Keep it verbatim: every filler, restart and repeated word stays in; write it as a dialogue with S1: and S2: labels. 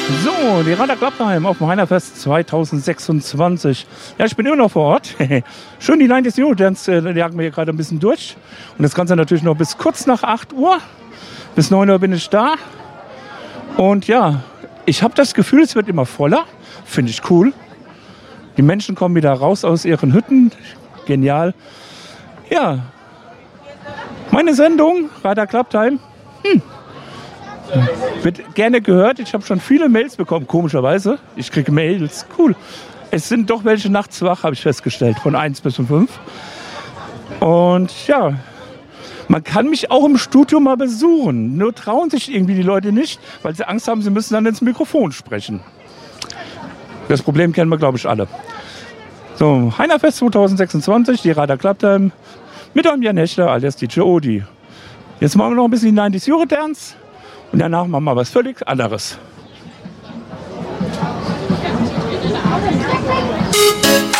S1: So, die Radar Klappheim auf dem Heinerfest zweitausendsechsundzwanzig. Ja, ich bin immer noch vor Ort. Schön, die neunzig Euro Dance, äh, jagen wir hier gerade ein bisschen durch. Und das Ganze natürlich noch bis kurz nach acht Uhr. Bis neun Uhr bin ich da. Und ja, ich habe das Gefühl, es wird immer voller. Finde ich cool. Die Menschen kommen wieder raus aus ihren Hütten. Genial. Ja, meine Sendung, Radar Klappheim, hm. wird gerne gehört. Ich habe schon viele Mails bekommen, komischerweise. Ich kriege Mails, cool. Es sind doch welche nachts wach, habe ich festgestellt, von eins bis um fünf. Und ja, man kann mich auch im Studio mal besuchen. Nur trauen sich irgendwie die Leute nicht, weil sie Angst haben, sie müssen dann ins Mikrofon sprechen. Das Problem kennen wir, glaube ich, alle. So, Heinerfest zweitausendsechsundzwanzig, die Radar Klappheim mit eurem Jan Hechter, alias D J Odi. Jetzt machen wir noch ein bisschen die neunzig Euro Dance und danach machen wir was völlig anderes.